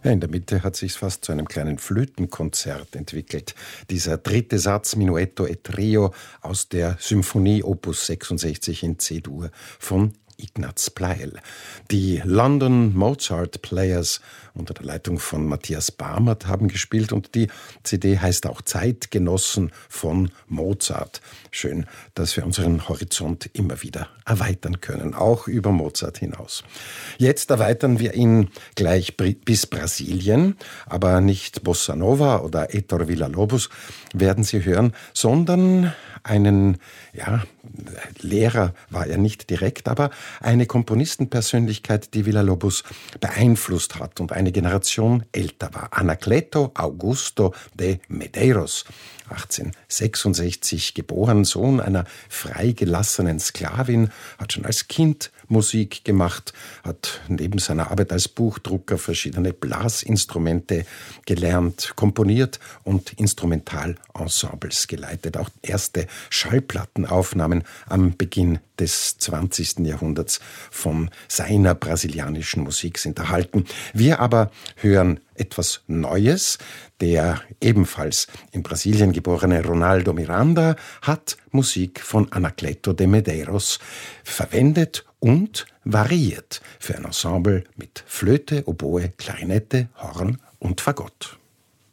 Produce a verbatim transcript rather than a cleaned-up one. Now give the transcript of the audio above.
Ja, in der Mitte hat sich fast zu einem kleinen Flötenkonzert entwickelt. Dieser dritte Satz, Minuetto e Trio aus der Symphonie Opus sechsundsechzig in C-Dur von Ignaz Pleil. Die London Mozart Players unter der Leitung von Matthias Barmert haben gespielt und die C D heißt auch Zeitgenossen von Mozart. Schön, dass wir unseren Horizont immer wieder erweitern können, auch über Mozart hinaus. Jetzt erweitern wir ihn gleich bis Brasilien, aber nicht Bossa Nova oder Héctor Villa-Lobos werden Sie hören, sondern einen, ja, Lehrer war er nicht direkt, aber eine Komponistenpersönlichkeit, die Villa-Lobos beeinflusst hat und eine Generation älter war. Anacleto Augusto de Medeiros, achtzehnhundertsechsundsechzig geboren, Sohn einer freigelassenen Sklavin, hat schon als Kind Musik gemacht, hat neben seiner Arbeit als Buchdrucker verschiedene Blasinstrumente gelernt, komponiert und Instrumentalensembles geleitet. Auch erste Schallplattenaufnahmen am Beginn des zwanzigsten Jahrhunderts von seiner brasilianischen Musik sind erhalten. Wir aber hören etwas Neues. Der ebenfalls in Brasilien geborene Ronaldo Miranda hat Musik von Anacleto de Medeiros verwendet und variiert für ein Ensemble mit Flöte, Oboe, Klarinette, Horn und Fagott.